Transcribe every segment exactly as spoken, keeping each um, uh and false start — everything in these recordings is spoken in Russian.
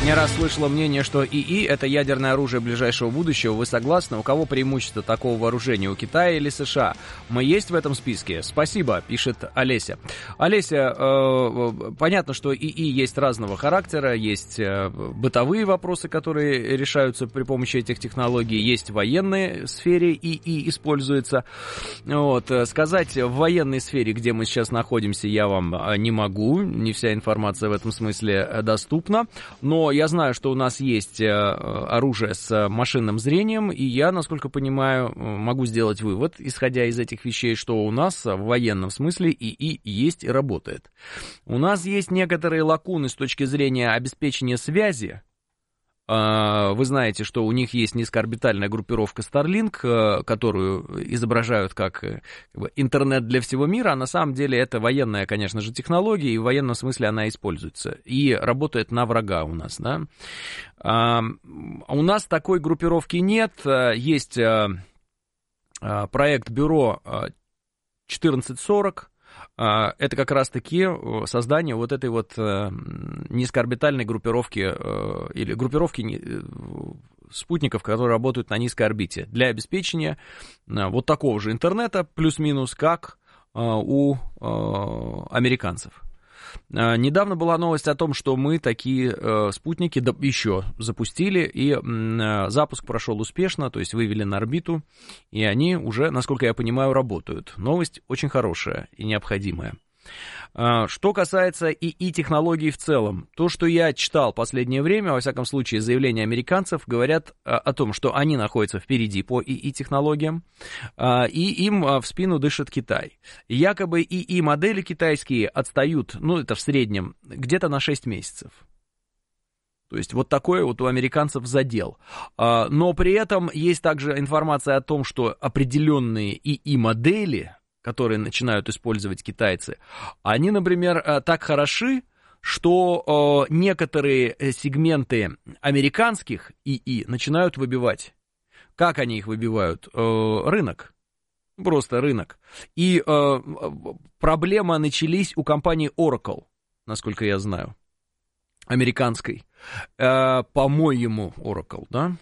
Не раз слышала мнение, что ИИ — это ядерное оружие ближайшего будущего. Вы согласны? У кого преимущество такого вооружения? У Китая или США? Мы есть в этом списке? Спасибо, пишет Олеся. Олеся, э, понятно, что ИИ есть разного характера. Есть э, бытовые вопросы, которые решаются при помощи этих технологий. Есть в военной сфере ИИ используется. Вот. Сказать в военной сфере, где мы сейчас находимся, я вам не могу. Не вся информация в этом смысле доступна. Но я знаю, что у нас есть оружие с машинным зрением, и я, насколько понимаю, могу сделать вывод, исходя из этих вещей, что у нас в военном смысле ИИ есть и работает. У нас есть некоторые лакуны с точки зрения обеспечения связи. Вы знаете, что у них есть низкоорбитальная группировка Starlink, которую изображают как, как бы, интернет для всего мира, а на самом деле это военная, конечно же, технология, и в военном смысле она используется и работает на врага у нас, да. А у нас такой группировки нет, есть проект бюро четырнадцать сорок. Это как раз-таки создание вот этой вот низкоорбитальной группировки или группировки спутников, которые работают на низкой орбите для обеспечения вот такого же интернета, плюс-минус, как у американцев. Недавно была новость о том, что мы такие э, спутники еще запустили, и э, запуск прошел успешно, то есть вывели на орбиту, и они уже, насколько я понимаю, работают. Новость очень хорошая и необходимая. Э, что касается ИИ-технологий в целом, то, что я читал в последнее время, во всяком случае, заявления американцев говорят э, о том, что они находятся впереди по ИИ-технологиям, э, и им э, в спину дышит Китай. Якобы ИИ-модели китайские отстают, ну, это в среднем, где-то на шесть месяцев. То есть вот такой вот у американцев задел. Э, но при этом есть также информация о том, что определенные ИИ-модели, которые начинают использовать китайцы, они, например, так хороши, что э, некоторые сегменты американских ИИ начинают выбивать. Как они их выбивают? Э, рынок. Просто рынок. И э, проблемы начались у компании Oracle, насколько я знаю, американской. Э, по-моему, Oracle, да?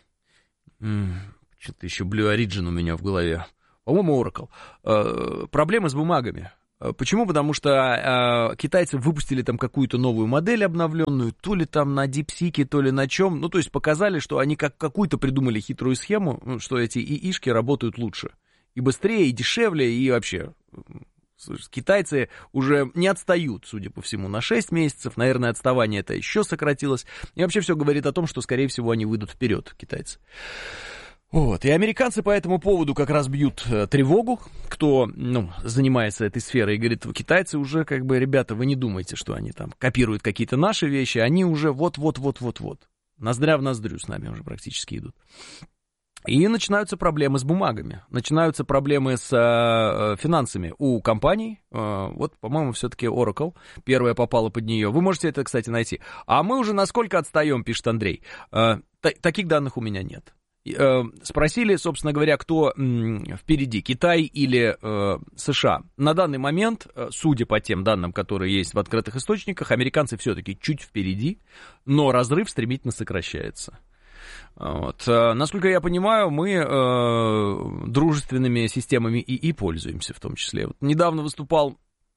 Что-то еще Blue Origin у меня в голове. По-моему, Oracle. Э, проблемы с бумагами. Почему? Потому что э, китайцы выпустили там какую-то новую модель обновленную, то ли там на DeepSeek, то ли на чем. Ну, то есть показали, что они как какую-то придумали хитрую схему, что эти ИИшки работают лучше. И быстрее, и дешевле, и вообще. Китайцы уже не отстают, судя по всему, на шесть месяцев. Наверное, отставание это еще сократилось. И вообще все говорит о том, что, скорее всего, они выйдут вперед, китайцы. Вот. И американцы по этому поводу как раз бьют э, тревогу, кто, ну, занимается этой сферой, и говорит, китайцы уже, как бы, ребята, вы не думайте, что они там копируют какие-то наши вещи, они уже вот-вот-вот-вот-вот, ноздря в ноздрю с нами уже практически идут. И начинаются проблемы с бумагами, начинаются проблемы с э, финансами у компаний. Э, вот, по-моему, все-таки Oracle первая попала под нее. Вы можете это, кстати, найти. А мы уже насколько отстаем, пишет Андрей. Э, т- таких данных у меня нет. Спросили, собственно говоря, кто впереди, Китай или э, США. На данный момент, судя по тем данным, которые есть в открытых источниках, американцы все-таки чуть впереди, но разрыв стремительно сокращается. Вот. Насколько я понимаю, мы э, дружественными системами ИИ пользуемся в том числе. Вот недавно выступал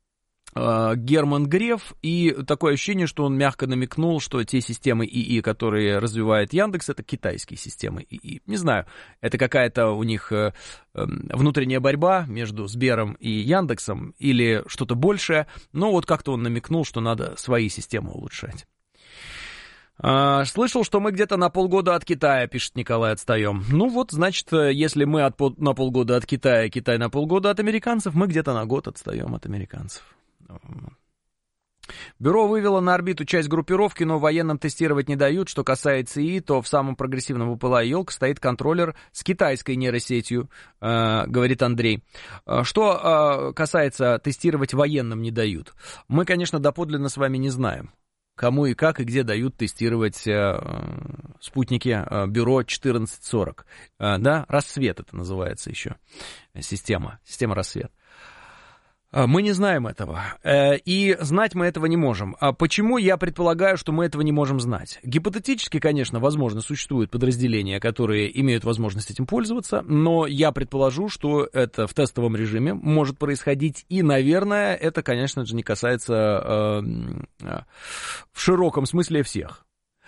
Герман Греф, и такое ощущение, что он мягко намекнул, что те системы ИИ, которые развивает Яндекс, это китайские системы ИИ. Не знаю, это какая-то у них внутренняя борьба между Сбером и Яндексом или что-то большее, но вот как-то он намекнул, что надо свои системы улучшать. Слышал, что мы где-то на полгода от Китая, пишет Николай, отстаем. Ну вот, значит, если мы от, на полгода от Китая, Китай на полгода от американцев, мы где-то на год отстаем от американцев. Бюро вывело на орбиту часть группировки, но военным тестировать не дают. Что касается ИИ, то в самом прогрессивном ВПЛА «Елка» стоит контроллер с китайской нейросетью, э, говорит Андрей. Что э, касается тестировать военным не дают. Мы, конечно, доподлинно с вами не знаем, кому и как и где дают тестировать э, спутники э, бюро четырнадцать сорок. Э, да, «Рассвет» это называется еще, система, система «Рассвет». Мы не знаем этого, и знать мы этого не можем. А почему я предполагаю, что мы этого не можем знать? Гипотетически, конечно, возможно, существуют подразделения, которые имеют возможность этим пользоваться, но я предположу, что это в тестовом режиме может происходить, и, наверное, это, конечно же, не касается э, э, в широком смысле всех.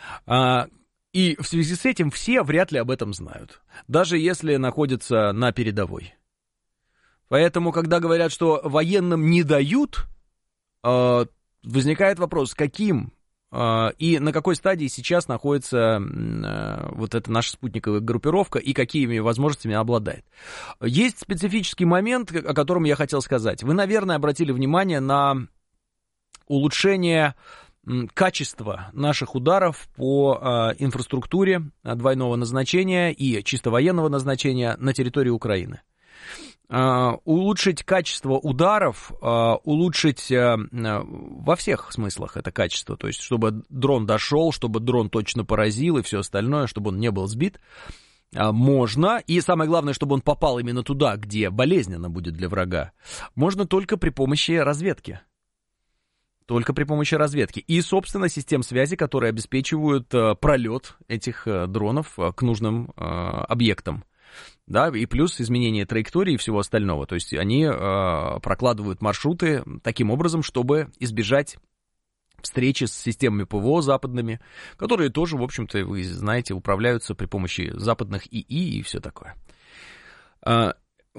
И в связи с этим все вряд ли об этом знают, даже если находятся на передовой. Поэтому, когда говорят, что военным не дают, э, возникает вопрос, каким э, и на какой стадии сейчас находится э, вот эта наша спутниковая группировка и какими возможностями обладает. Есть специфический момент, о котором я хотел сказать. Вы, наверное, обратили внимание на улучшение качества наших ударов по э, инфраструктуре двойного назначения и чисто военного назначения на территории Украины. Uh, улучшить качество ударов, uh, улучшить uh, во всех смыслах это качество, то есть чтобы дрон дошел, чтобы дрон точно поразил и все остальное, чтобы он не был сбит, uh, можно, и самое главное, чтобы он попал именно туда, где болезненно будет для врага, можно только при помощи разведки. Только при помощи разведки. И, собственно, систем связи, которые обеспечивают uh, пролет этих uh, дронов uh, к нужным uh, объектам. Да, и плюс изменение траектории и всего остального. То есть они э, прокладывают маршруты таким образом, чтобы избежать встречи с системами ПВО западными, которые тоже, в общем-то, вы знаете, управляются при помощи западных ИИ и все такое. Э,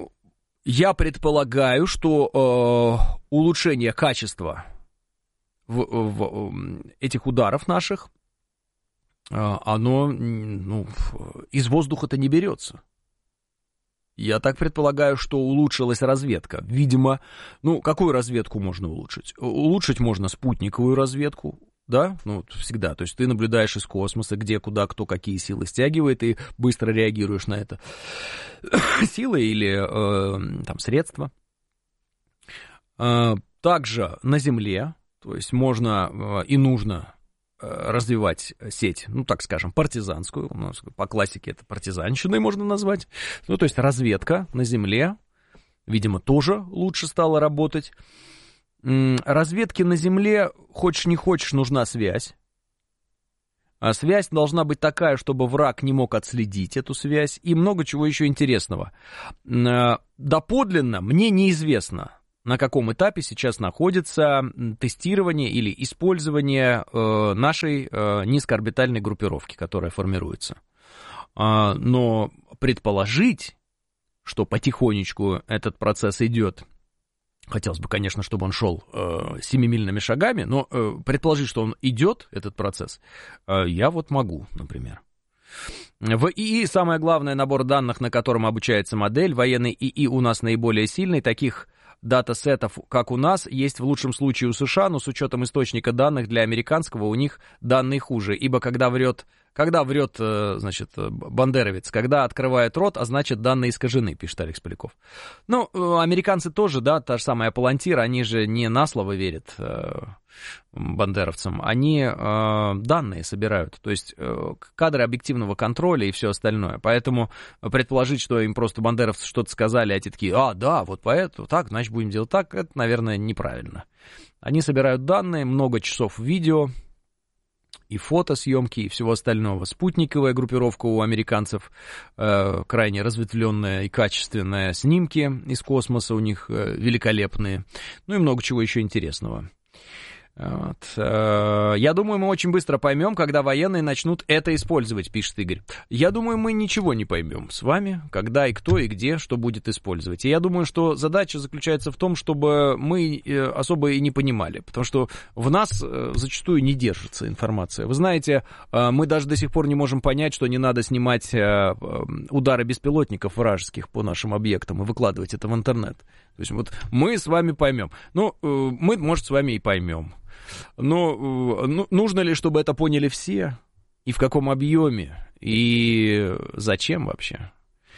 я предполагаю, что э, улучшение качества в, в, в этих ударов наших, э, оно ну, из воздуха-то не берется. Я так предполагаю, что улучшилась разведка. Видимо, ну, какую разведку можно улучшить? Улучшить можно спутниковую разведку, да, ну, всегда. То есть ты наблюдаешь из космоса, где, куда, кто, какие силы стягивает, и быстро реагируешь на это. Силы или э, там средства. Также на Земле, то есть можно э, и нужно развивать сеть, ну, так скажем, партизанскую, у нас по классике это партизанщиной можно назвать, ну, то есть разведка на земле, видимо, тоже лучше стала работать. Разведке на земле, хочешь не хочешь, нужна связь, а связь должна быть такая, чтобы враг не мог отследить эту связь, и много чего еще интересного. Доподлинно мне неизвестно, на каком этапе сейчас находится тестирование или использование э, нашей э, низкоорбитальной группировки, которая формируется. А, но предположить, что потихонечку этот процесс идет, хотелось бы, конечно, чтобы он шел э, семимильными шагами, но э, предположить, что он идет, этот процесс, э, я вот могу, например. В ИИ самое главное набор данных, на котором обучается модель. Военный ИИ у нас наиболее сильный, таких датасетов, как у нас, есть в лучшем случае у США, но с учетом источника данных для американского у них данные хуже, ибо когда врет, когда врет, значит, бандеровец, когда открывает рот, а значит данные искажены, пишет Алекс Поляков. Ну, американцы тоже, да, та же самая Палантир, они же не на слово верят э, бандеровцам, они э, данные собирают, то есть э, кадры объективного контроля и все остальное, поэтому предположить, что им просто бандеровцы что-то сказали, а те такие, а, да, вот поэтому, так, значит, будем делать так, это, наверное, неправильно. Они собирают данные, много часов видео, и фотосъемки, и всего остального. Спутниковая группировка у американцев э, крайне разветвленная и качественная. Снимки из космоса у них э, великолепные. Ну и много чего еще интересного. Вот. Я думаю, мы очень быстро поймем, когда военные начнут это использовать, пишет Игорь. Я думаю, мы ничего не поймем с вами, когда и кто и где что будет использовать. И я думаю, что задача заключается в том, чтобы мы особо и не понимали, потому что в нас зачастую не держится информация. Вы знаете, мы даже до сих пор не можем понять, что не надо снимать удары беспилотников вражеских по нашим объектам и выкладывать это в интернет. То есть вот мы с вами поймем. Ну, мы, может, с вами и поймем. Но ну, нужно ли, чтобы это поняли все? И в каком объеме? И зачем вообще?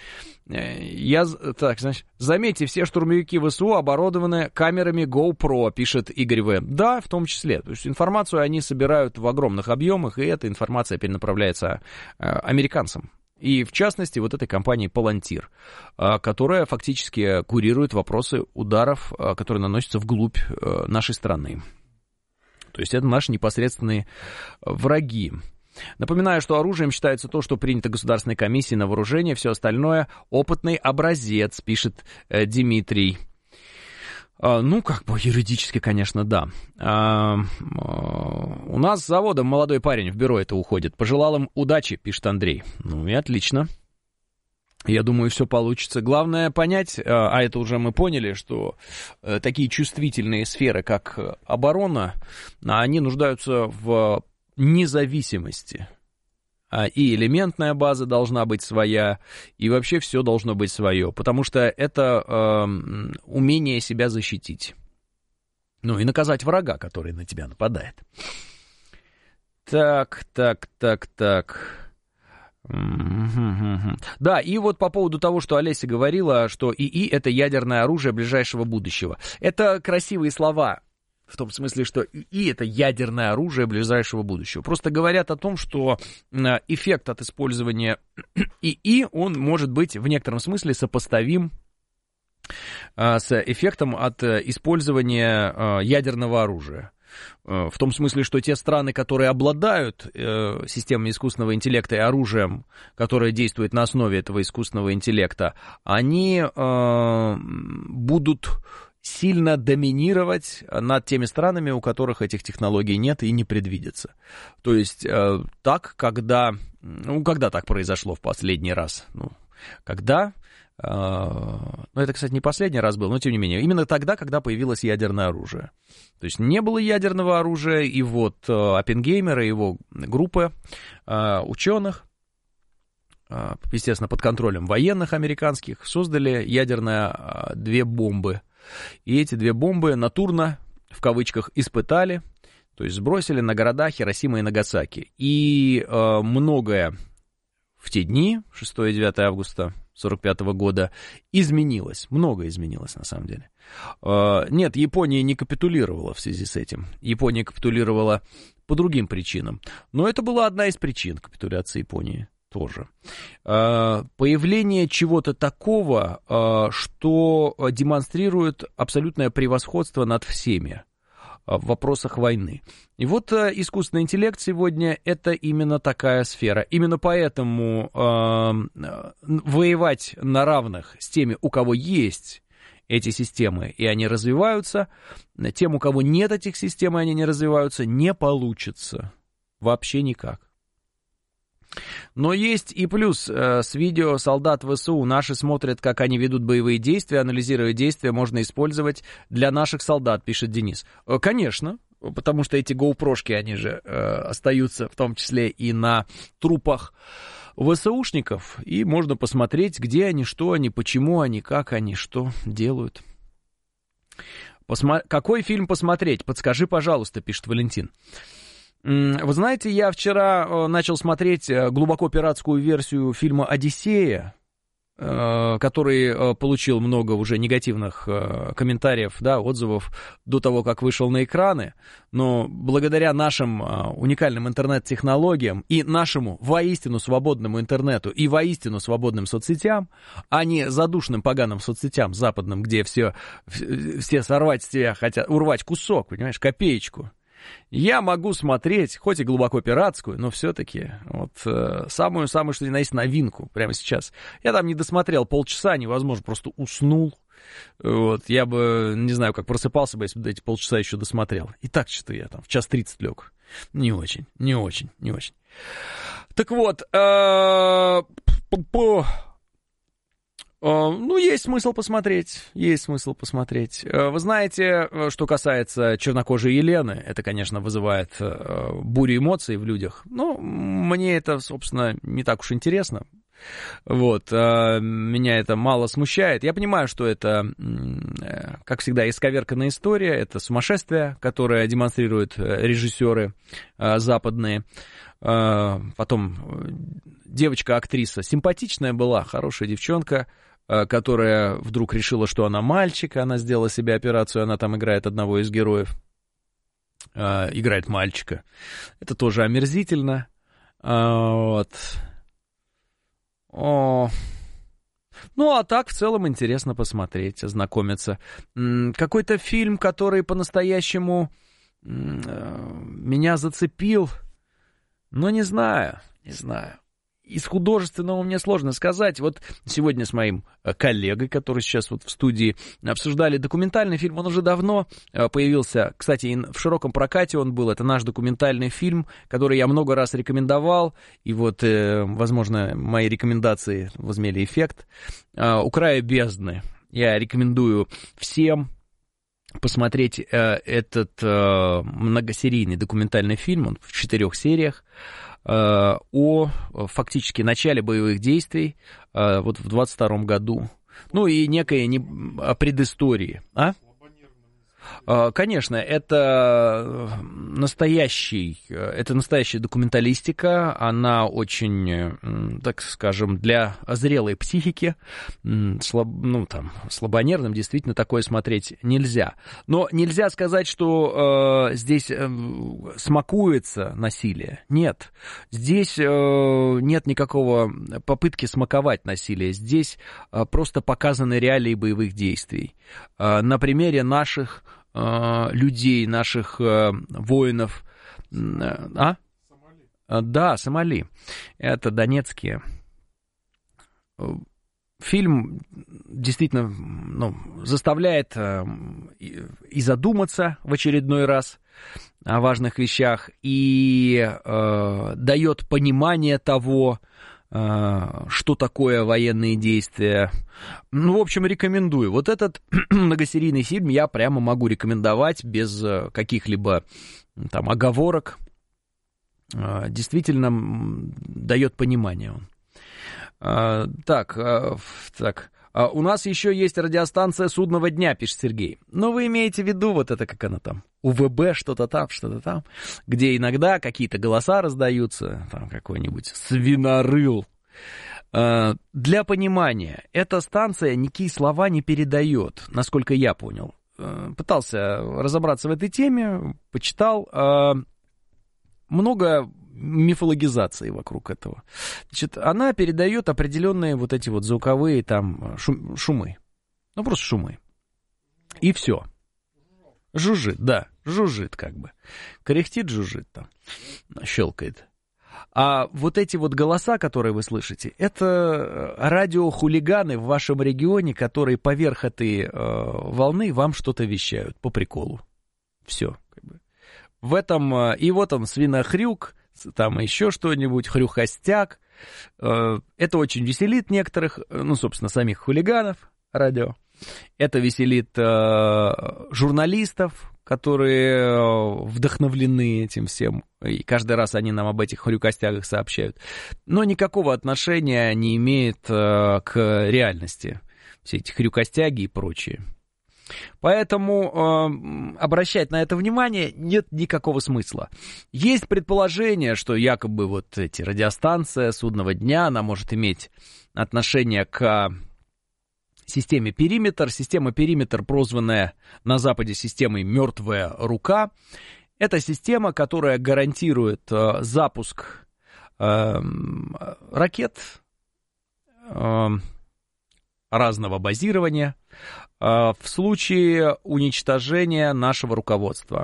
Я, так, значит, заметьте, все штурмовики ВСУ оборудованы камерами GoPro, пишет Игорь В. Да, в том числе. То есть информацию они собирают в огромных объемах, и эта информация перенаправляется американцам. И, в частности, вот этой компании «Палантир», которая фактически курирует вопросы ударов, которые наносятся вглубь нашей страны. То есть это наши непосредственные враги. Напоминаю, что оружием считается то, что принято Государственной комиссией на вооружение, все остальное — опытный образец, пишет Дмитрий. Ну, как бы юридически, конечно, да. А, а, у нас с заводом молодой парень в бюро это уходит. Пожелал им удачи, пишет Андрей. Ну и отлично. Я думаю, все получится. Главное понять, а это уже мы поняли, что такие чувствительные сферы, как оборона, они нуждаются в независимости. И элементная база должна быть своя, и вообще все должно быть свое, потому что это э, умение себя защитить. Ну и наказать врага, который на тебя нападает. Так, так, так, так. Да, и вот по поводу того, что Олеся говорила, что ИИ — это ядерное оружие ближайшего будущего. Это красивые слова. В том смысле, что ИИ — это ядерное оружие ближайшего будущего. Просто говорят о том, что эффект от использования ИИ, он может быть в некотором смысле сопоставим с эффектом от использования ядерного оружия. В том смысле, что те страны, которые обладают системой искусственного интеллекта и оружием, которое действует на основе этого искусственного интеллекта, они будут сильно доминировать над теми странами, у которых этих технологий нет и не предвидится. То есть э, так, когда... Ну, когда так произошло в последний раз? Ну, когда... Э, ну, это, кстати, не последний раз был, но тем не менее. Именно тогда, когда появилось ядерное оружие. То есть не было ядерного оружия, и вот э, Оппенгеймер и его группа э, ученых, э, естественно, под контролем военных американских, создали ядерные э, две бомбы. И эти две бомбы натурно, в кавычках, испытали, то есть сбросили на города Хиросима и Нагасаки. И э, многое в те дни, шестого и девятого августа сорок пятого года, изменилось. Многое изменилось, на самом деле. Э, нет, Япония не капитулировала в связи с этим. Япония капитулировала по другим причинам. Но это была одна из причин капитуляции Японии. Тоже. Появление чего-то такого, что демонстрирует абсолютное превосходство над всеми в вопросах войны. И вот искусственный интеллект сегодня — это именно такая сфера. Именно поэтому воевать на равных с теми, у кого есть эти системы, и они развиваются, тем, у кого нет этих систем, и они не развиваются, не получится. Вообще никак. Но есть и плюс. С видео солдат ВСУ наши смотрят, как они ведут боевые действия, анализируя действия, можно использовать для наших солдат, пишет Денис. Конечно, потому что эти гоупрошки, они же э, остаются в том числе и на трупах ВСУшников, и можно посмотреть, где они, что они, почему они, как они, что делают. Посма... Какой фильм посмотреть? Подскажи, пожалуйста, пишет Валентин. Вы знаете, я вчера начал смотреть глубоко пиратскую версию фильма «Одиссея», который получил много уже негативных комментариев, да, отзывов до того, как вышел на экраны. Но благодаря нашим уникальным интернет-технологиям и нашему воистину свободному интернету и воистину свободным соцсетям, а не задушным поганым соцсетям западным, где все, все сорвать с тебя хотят, урвать кусок, понимаешь, копеечку, я могу смотреть, хоть и глубоко пиратскую, но все-таки вот э, самую-самую, что ни на есть, новинку прямо сейчас. Я там не досмотрел полчаса, невозможно, просто уснул. Вот, я бы, не знаю, как просыпался бы, если бы эти полчаса еще досмотрел. И так что я там в час тридцать лег. Не очень, не очень, не очень. Так вот, э, по... Ну, есть смысл посмотреть, есть смысл посмотреть. Вы знаете, что касается чернокожей Елены, это, конечно, вызывает бурю эмоций в людях. Но мне это, собственно, не так уж интересно. Вот, меня это мало смущает. Я понимаю, что это, как всегда, исковерканная история, это сумасшествие, которое демонстрируют режиссеры западные. Потом девочка-актриса симпатичная была, хорошая девчонка, которая вдруг решила, что она мальчик, она сделала себе операцию, она там играет одного из героев, играет мальчика. Это тоже омерзительно. Вот. О... Ну, а так, в целом, интересно посмотреть, ознакомиться. Какой-то фильм, который по-настоящему меня зацепил, но не знаю, не знаю. Из художественного мне сложно сказать. Вот сегодня с моим коллегой, который сейчас вот в студии, обсуждали документальный фильм. Он уже давно появился. Кстати, в широком прокате он был. Это наш документальный фильм, который я много раз рекомендовал. И вот, возможно, мои рекомендации возымели эффект. «У края бездны». Я рекомендую всем посмотреть этот многосерийный документальный фильм. Он в четырех сериях. О фактически начале боевых действий вот в двадцать втором году. Ну и некой не... предыстории. А? Конечно, это настоящий, это настоящая документалистика, она очень, так скажем, для зрелой психики, слаб, ну, там, слабонервным действительно такое смотреть нельзя. Но нельзя сказать, что э, здесь э, смакуется насилие. Нет, здесь э, нет никакого попытки смаковать насилие. Здесь э, просто показаны реалии боевых действий. Э, на примере наших людей, наших э, воинов. А? Сомали. Да, Сомали. Это донецкие. Фильм действительно, ну, заставляет э, и задуматься в очередной раз о важных вещах, и э, дает понимание того, что такое военные действия. Ну, в общем, рекомендую. Вот этот многосерийный фильм я прямо могу рекомендовать без каких-либо там оговорок. Действительно дает понимание он. Так, так. У нас еще есть радиостанция «Судного дня», пишет Сергей. Но вы имеете в виду вот это, как она там, УВБ, что-то там, что-то там, где иногда какие-то голоса раздаются, там какой-нибудь свинорыл. Для понимания, эта станция никакие слова не передает, насколько я понял. Пытался разобраться в этой теме, почитал. Много мифологизации вокруг этого. Значит, она передает определенные вот эти вот звуковые там шум, шумы. Ну, просто шумы. И все. Жужжит, да, жужжит как бы. Кряхтит, жужжит там, щелкает. А вот эти вот голоса, которые вы слышите, это радиохулиганы в вашем регионе, которые поверх этой э, волны вам что-то вещают по приколу. Все. Как бы. В этом, э, и вот он, свинохрюк, там еще что-нибудь, хрюхостяк. Э, это очень веселит некоторых, ну, собственно, самих хулиганов радио. Это веселит э, журналистов, которые вдохновлены этим всем. И каждый раз они нам об этих хрюкостягах сообщают. Но никакого отношения не имеет э, к реальности. Все эти хрюкостяги и прочее. Поэтому э, обращать на это внимание нет никакого смысла. Есть предположение, что якобы вот эти радиостанция «Судного дня», она может иметь отношение к системе «Периметр». Система «Периметр», прозванная на Западе системой «Мертвая рука», это система, которая гарантирует э, запуск э, ракет э, разного базирования э, в случае уничтожения нашего руководства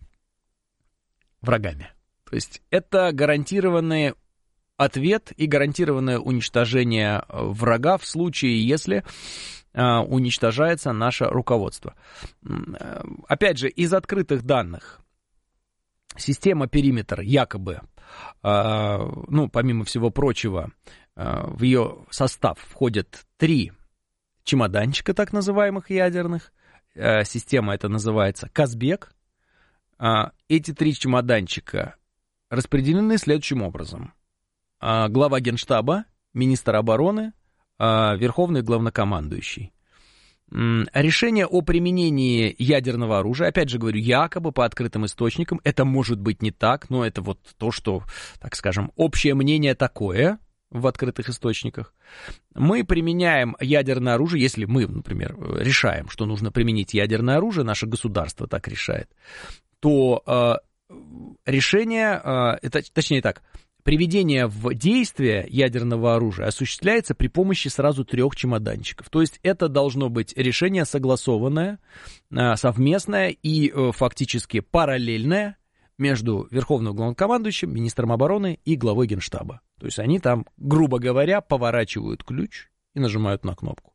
врагами. То есть это гарантированный ответ и гарантированное уничтожение врага в случае, если э, уничтожается наше руководство. Опять же, из открытых данных, система «Периметр» якобы, э, ну, помимо всего прочего, э, в ее состав входят три чемоданчика так называемых ядерных. Э, система эта называется «Казбек». Э, эти три чемоданчика распределены следующим образом. Э, глава Генштаба, министр обороны, э, верховный главнокомандующий. Решение о применении ядерного оружия, опять же говорю, якобы по открытым источникам, это может быть не так, но это вот то, что, так скажем, общее мнение такое в открытых источниках. Мы применяем ядерное оружие, если мы, например, решаем, что нужно применить ядерное оружие, наше государство так решает, то э, решение, э, это, точнее так, приведение в действие ядерного оружия осуществляется при помощи сразу трех чемоданчиков. То есть это должно быть решение согласованное, совместное и фактически параллельное между Верховным главнокомандующим, министром обороны и главой Генштаба. То есть они там, грубо говоря, поворачивают ключ и нажимают на кнопку.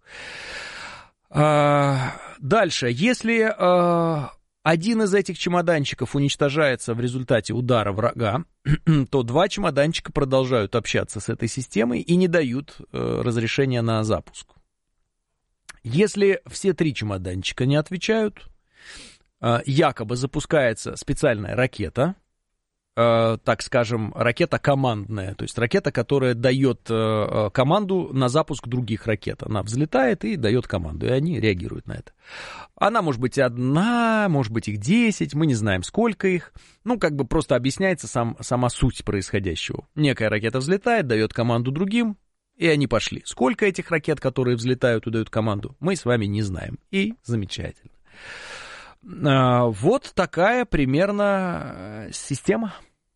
Дальше, если один из этих чемоданчиков уничтожается в результате удара врага, то два чемоданчика продолжают общаться с этой системой и не дают э, разрешения на запуск. Если все три чемоданчика не отвечают, э, якобы запускается специальная ракета, э, так скажем, ракета командная, то есть ракета, которая дает э, команду на запуск других ракет. Она взлетает и дает команду, и они реагируют на это. Она может быть одна, может быть их десять, мы не знаем, сколько их. Ну, как бы просто объясняется сам, сама суть происходящего. Некая ракета взлетает, дает команду другим, и они пошли. Сколько этих ракет, которые взлетают и дают команду, мы с вами не знаем. И замечательно. А, вот такая примерно система.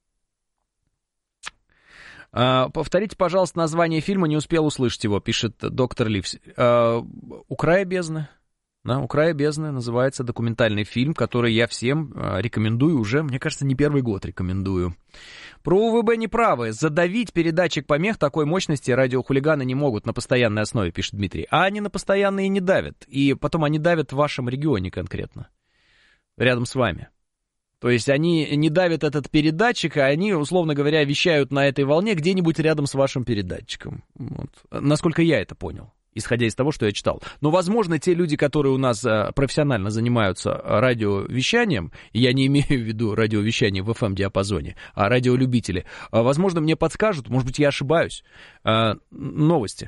А, повторите, пожалуйста, название фильма, не успел услышать его, пишет доктор Ливс. А, «У края бездны». Да, «У края бездны» называется документальный фильм, который я всем э, рекомендую уже, мне кажется, не первый год рекомендую. Про УВБ неправы. Задавить передатчик помех такой мощности радиохулиганы не могут на постоянной основе, пишет Дмитрий. А они на постоянные не давят. И потом они давят в вашем регионе конкретно, рядом с вами. То есть они не давят этот передатчик, а они, условно говоря, вещают на этой волне где-нибудь рядом с вашим передатчиком. Вот. Насколько я это понял, исходя из того, что я читал. Но, возможно, те люди, которые у нас профессионально занимаются радиовещанием, я не имею в виду радиовещание в эф эм-диапазоне, а радиолюбители, возможно, мне подскажут, может быть, я ошибаюсь. Новости.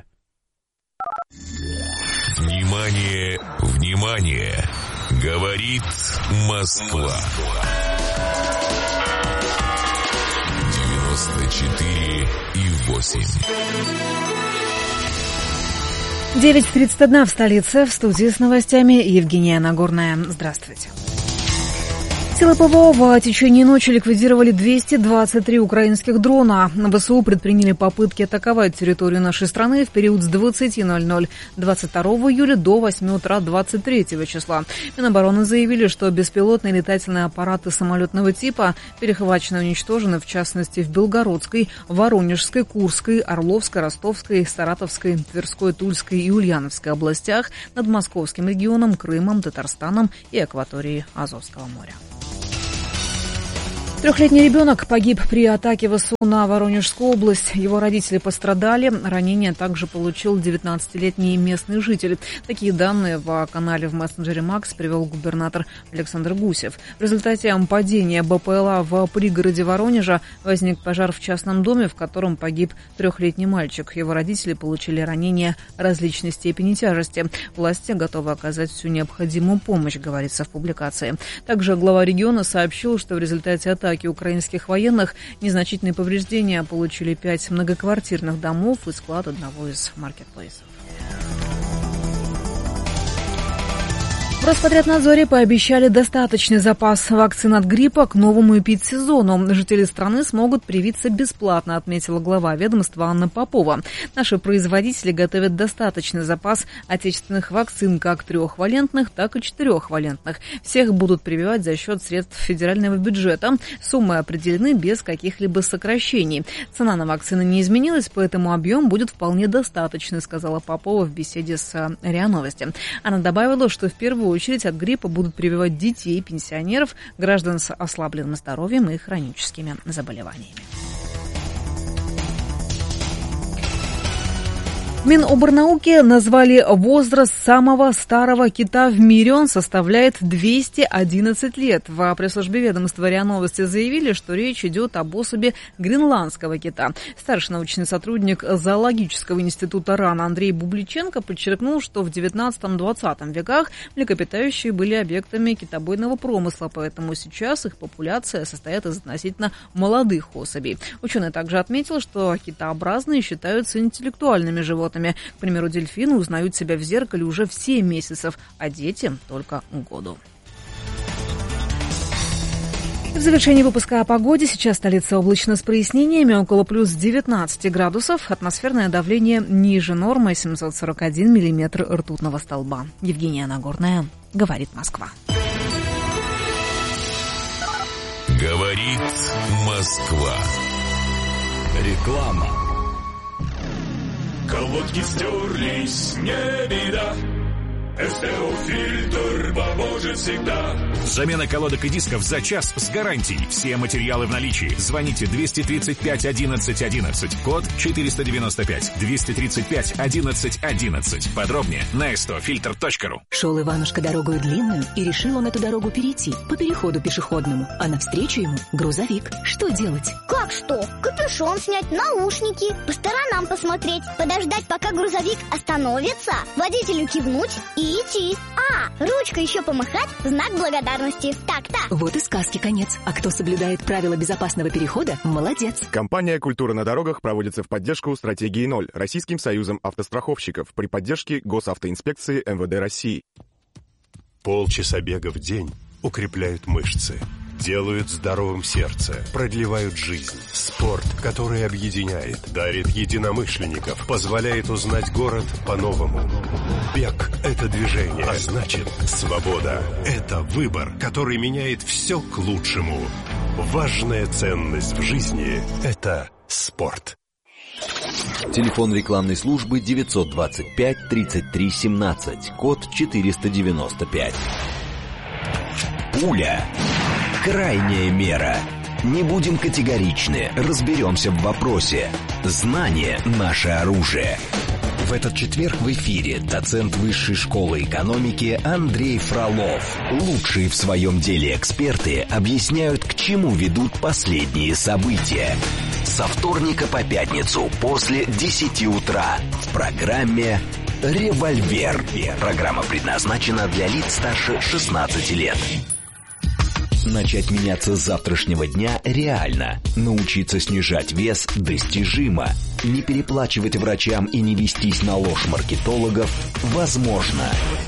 Внимание, внимание! Говорит Москва. девяносто четыре и восемь. девять тридцать один в столице. В студии с новостями Евгения Нагорная. Здравствуйте. Силы ПВО в течение ночи ликвидировали двести двадцать три украинских дрона. ВСУ предприняли попытки атаковать территорию нашей страны в период с двадцати ноль-ноль двадцать второго июля до восьми утра двадцать третьего числа. Минобороны заявили, что беспилотные летательные аппараты самолетного типа перехвачены и уничтожены, в частности, в Белгородской, Воронежской, Курской, Орловской, Ростовской, Саратовской, Тверской, Тульской и Ульяновской областях, над Московским регионом, Крымом, Татарстаном и акваторией Азовского моря. Трехлетний ребенок погиб при атаке ВСУ на Воронежскую область. Его родители пострадали. Ранение также получил девятнадцатилетний местный житель. Такие данные в канале в мессенджере Макс привел губернатор Александр Гусев. В результате падения БПЛА в пригороде Воронежа возник пожар в частном доме, в котором погиб трехлетний мальчик. Его родители получили ранения различной степени тяжести. Власти готовы оказать всю необходимую помощь, говорится в публикации. Также глава региона сообщил, что в результате атаки атаки украинских военных незначительные повреждения получили пять многоквартирных домов и склад одного из маркетплейсов. В Роспотребнадзоре пообещали достаточный запас вакцин от гриппа к новому эпидсезону. Жители страны смогут привиться бесплатно, отметила глава ведомства Анна Попова. Наши производители готовят достаточный запас отечественных вакцин, как трехвалентных, так и четырехвалентных. Всех будут прививать за счет средств федерального бюджета. Суммы определены без каких-либо сокращений. Цена на вакцины не изменилась, поэтому объем будет вполне достаточный, сказала Попова в беседе с РИА Новости. Она добавила, что в первую очередь очередь от гриппа будут прививать детей, пенсионеров, граждан с ослабленным здоровьем и хроническими заболеваниями. Миноборнауки назвали возраст самого старого кита в мире. Он составляет двести одиннадцать лет. В пресс-службе ведомства РИА Новости заявили, что речь идет об особи гренландского кита. Старший научный сотрудник зоологического института РАН Андрей Бубличенко подчеркнул, что в девятнадцатом-двадцатом веках млекопитающие были объектами китобойного промысла, поэтому сейчас их популяция состоит из относительно молодых особей. Ученый также отметил, что китообразные считаются интеллектуальными животными. К примеру, дельфины узнают себя в зеркале уже в семь месяцев, а дети только году. В завершении выпуска о погоде. Сейчас столица облачно с прояснениями, около плюс девятнадцать градусов. Атмосферное давление ниже нормы, семьсот сорок один миллиметр ртутного столба. Евгения Нагорная, говорит Москва. Говорит Москва. Реклама. Колодки стерлись, не беда. СТО-фильтр поможет всегда. Замена колодок и дисков за час с гарантией. Все материалы в наличии. Звоните двести тридцать пять одиннадцать одиннадцать, код четыреста девяносто пять. двести тридцать пять одиннадцать одиннадцать. Подробнее на эс тэ о фильтр точка ру. Шел Иванушка дорогою длинную, и решил он эту дорогу перейти по переходу пешеходному. А навстречу ему грузовик. Что делать? Как что? Капюшон снять, наушники, по сторонам посмотреть, подождать, пока грузовик остановится, водителю кивнуть и идти. А, ручкой еще помахать, знак благодарности. Так-так. Вот и сказки конец. А кто соблюдает правила безопасного перехода, молодец. Компания «Культура на дорогах» проводится в поддержку стратегии ноль Российским союзом автостраховщиков при поддержке Госавтоинспекции эм вэ дэ России. Полчаса бега в день укрепляют мышцы, делают здоровым сердце, продлевают жизнь. Спорт, который объединяет, дарит единомышленников, позволяет узнать город по-новому. Бег – это движение, а значит, свобода – это выбор, который меняет все к лучшему. Важная ценность в жизни – это спорт. Телефон рекламной службы девятьсот двадцать пять тридцать три семнадцать, код четыреста девяносто пять. Пуля. Крайняя мера. Не будем категоричны, разберемся в вопросе. Знание – наше оружие. В этот четверг в эфире доцент Высшей школы экономики Андрей Фролов. Лучшие в своем деле эксперты объясняют, к чему ведут последние события. Со вторника по пятницу после десяти утра в программе «Револьвер». Программа предназначена для лиц старше шестнадцати лет. Начать меняться с завтрашнего дня реально. Научиться снижать вес достижимо. Не переплачивать врачам и не вестись на ложь маркетологов возможно.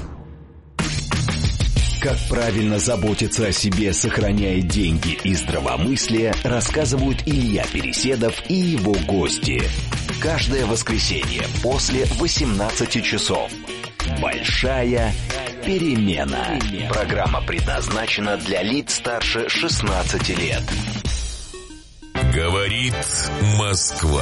Как правильно заботиться о себе, сохраняя деньги и здравомыслие, рассказывают Илья Переседов и его гости. Каждое воскресенье после восемнадцати часов. Большая перемена. Программа предназначена для лиц старше шестнадцати лет. Говорит Москва.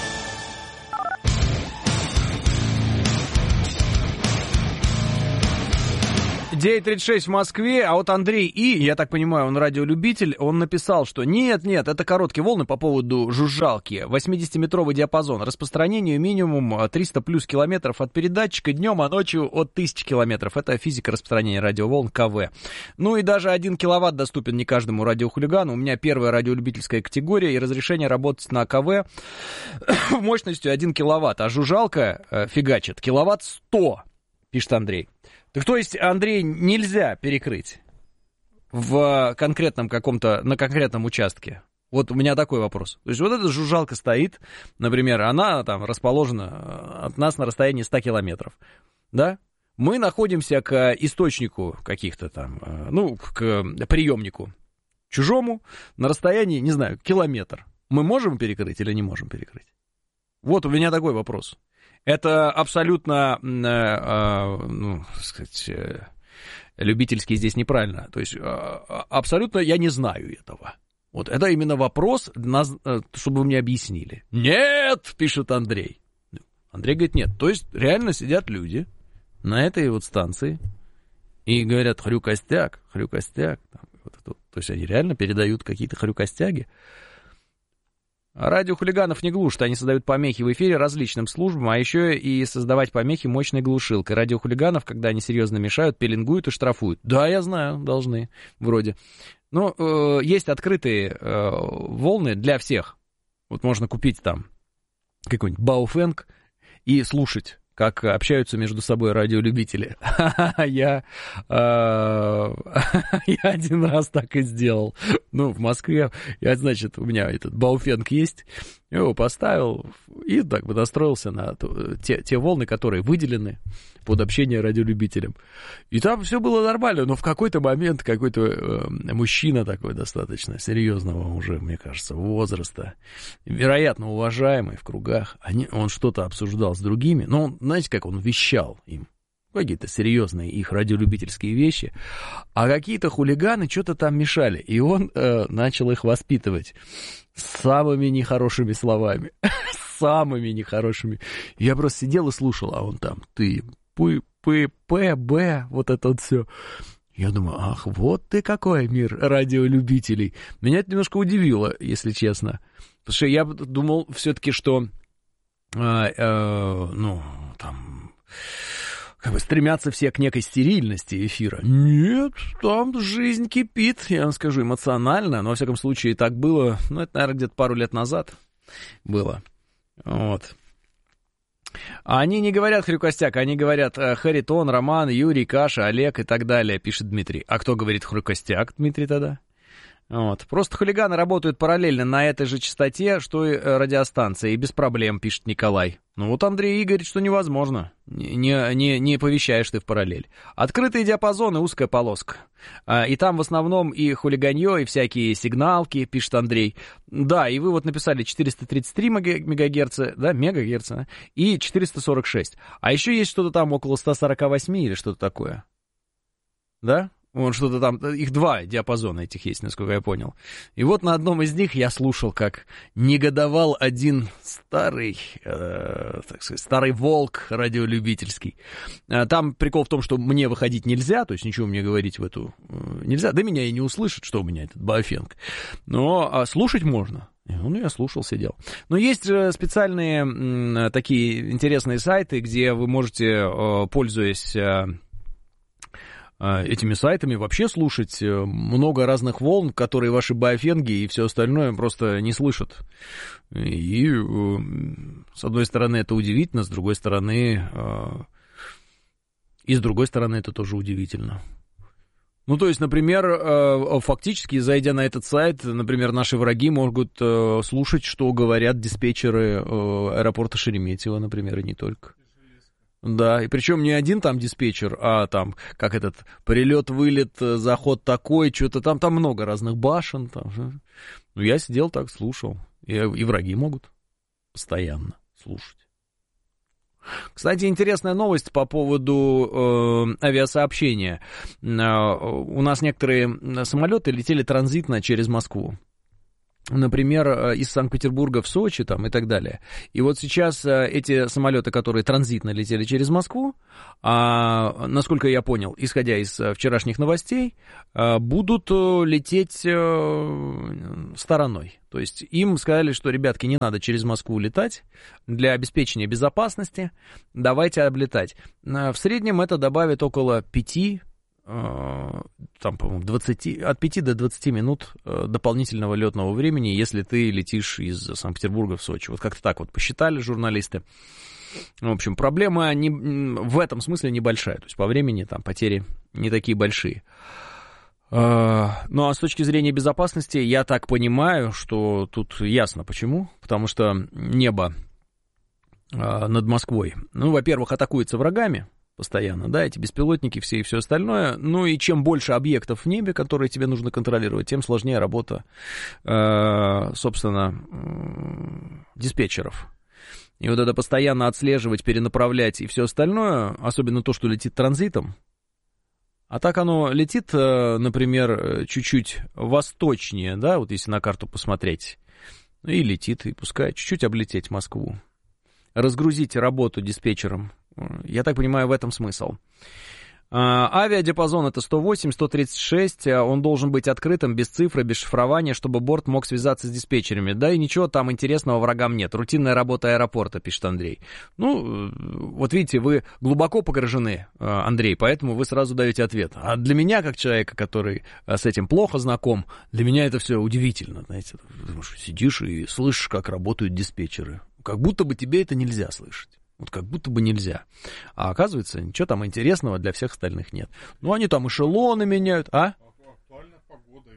девять тридцать шесть в Москве, а вот Андрей И, я так понимаю, он радиолюбитель, он написал, что нет-нет, это короткие волны по поводу жужжалки, восьмидесятиметровый диапазон, распространение минимум триста плюс километров от передатчика, днем, а ночью от тысячи километров. Это физика распространения радиоволн ка вэ. Ну и даже один киловатт доступен не каждому радиохулигану. У меня первая радиолюбительская категория и разрешение работать на ка вэ мощностью один киловатт, а жужжалка э, фигачит киловатт сто, пишет Андрей. Так то есть, Андрей, нельзя перекрыть в конкретном каком-то, на конкретном участке? Вот у меня такой вопрос. То есть вот эта жужжалка стоит, например, она там расположена от нас на расстоянии ста километров, да? Мы находимся к источнику каких-то там, ну, к приемнику чужому на расстоянии, не знаю, километр. Мы можем перекрыть или не можем перекрыть? Вот у меня такой вопрос. Это абсолютно, э, э, ну, так сказать, э, любительский здесь неправильно. То есть э, абсолютно я не знаю этого. Вот это именно вопрос, э, чтобы вы мне объяснили. Нет, пишет Андрей. Андрей говорит, нет. То есть реально сидят люди на этой вот станции и говорят хрю-костяк, хрю-костяк. Вот, вот. То есть они реально передают какие-то хрю-костяги. А радиохулиганов не глушат, они создают помехи в эфире различным службам, а еще и создавать помехи мощной глушилкой. Радиохулиганов, когда они серьезно мешают, пеленгуют и штрафуют. Да, я знаю, должны, вроде. Но э, есть открытые э, волны для всех. Вот можно купить там какой-нибудь Бауфенг и слушать, как общаются между собой радиолюбители. Я, я один раз так и сделал. Ну, в Москве, я, значит, у меня этот Бауфенг есть. Я его поставил и так бы настроился на те, те волны, которые выделены под общение радиолюбителям. И там все было нормально, но в какой-то момент какой-то э, мужчина такой достаточно серьезного уже, мне кажется, возраста, вероятно, уважаемый в кругах, они, он что-то обсуждал с другими, но он, знаете, как он вещал им. Какие-то серьезные их радиолюбительские вещи, а какие-то хулиганы что-то там мешали, и он э, начал их воспитывать самыми нехорошими словами, самыми нехорошими. Я просто сидел и слушал, а он там, ты, п, п, п, б, вот это вот все. Я думаю, ах, вот ты какой мир радиолюбителей. Меня это немножко удивило, если честно, потому что я думал все-таки, что, э, э, ну, там... Как бы стремятся все к некой стерильности эфира. Нет, там жизнь кипит, я вам скажу, эмоционально. Но, во всяком случае, так было, ну, это, наверное, где-то пару лет назад было. Вот. А они не говорят Хрюкостяк, они говорят Харитон, Роман, Юрий, Каша, Олег и так далее, пишет Дмитрий. А кто говорит Хрюкостяк, Дмитрий, тогда? Вот. Просто хулиганы работают параллельно на этой же частоте, что и радиостанция, и без проблем, пишет Николай. Ну вот Андрей и говорит, что невозможно. Не, не, не повещаешь ты в параллель. Открытые диапазоны, узкая полоска. А, и там в основном и хулиганье, и всякие сигналки, пишет Андрей. Да, и вы вот написали четыреста тридцать три мегагерца, да, мегагерца, и четыреста сорок шесть. А еще есть что-то там около сто сорок восемь или что-то такое. Да? Вон что-то там, их два диапазона этих есть, насколько я понял. И вот на одном из них я слушал, как негодовал один старый, э, так сказать, старый волк радиолюбительский. Там прикол в том, что мне выходить нельзя, то есть ничего мне говорить в эту э, нельзя. Да меня и не услышит, что у меня этот Баофенг. Но а слушать можно. Ну, я слушал, сидел. Но есть же специальные м, такие интересные сайты, где вы можете, э, пользуясь... Э, этими сайтами вообще слушать много разных волн, которые ваши баофенги и все остальное просто не слышат. И с одной стороны это удивительно, с другой стороны и с другой стороны это тоже удивительно. Ну, то есть, например, фактически, зайдя на этот сайт, например, наши враги могут слушать, что говорят диспетчеры аэропорта Шереметьево, например, и не только. Да, и причем не один там диспетчер, а там, как этот, прилет, вылет, заход такой, что-то там, там много разных башен. Там. Ну, я сидел так, слушал. И, и враги могут постоянно слушать. Кстати, интересная новость по поводу э, авиасообщения. Э, у нас некоторые самолеты летели транзитно через Москву. Например, из Санкт-Петербурга в Сочи там, и так далее. И вот сейчас эти самолеты, которые транзитно летели через Москву, а, насколько я понял, исходя из вчерашних новостей, а, будут лететь а, стороной. То есть им сказали, что, ребятки, не надо через Москву летать для обеспечения безопасности, давайте облетать. В среднем это добавит около пяти там, по-моему, двадцать, от пяти до двадцати минут дополнительного летного времени, если ты летишь из Санкт-Петербурга в Сочи. Вот как-то так вот посчитали журналисты. В общем, проблема не, в этом смысле небольшая. То есть по времени там потери не такие большие. Ну а с точки зрения безопасности, я так понимаю, что тут ясно почему. Потому что небо над Москвой, ну, во-первых, атакуется врагами постоянно, да, эти беспилотники все и все остальное. Ну и чем больше объектов в небе, которые тебе нужно контролировать, тем сложнее работа, э, собственно, э, диспетчеров. И вот это постоянно отслеживать, перенаправлять и все остальное, особенно то, что летит транзитом. А так оно летит, э, например, чуть-чуть восточнее, да, вот если на карту посмотреть, и летит, и пускай чуть-чуть облететь Москву. Разгрузить работу диспетчерам. Я так понимаю, в этом смысл. Авиадиапазон это сто восемь - сто тридцать шесть, он должен быть открытым, без цифры, без шифрования, чтобы борт мог связаться с диспетчерами. Да и ничего там интересного врагам нет. Рутинная работа аэропорта, пишет Андрей. Ну, вот видите, вы глубоко погружены, Андрей, поэтому вы сразу даете ответ. А для меня, как человека, который с этим плохо знаком, для меня это все удивительно, знаете. Сидишь и слышишь, как работают диспетчеры. Как будто бы тебе это нельзя слышать. Вот как будто бы нельзя. А оказывается, ничего там интересного для всех остальных нет. Ну, они там эшелоны меняют, а? Актуальна погода, ветер.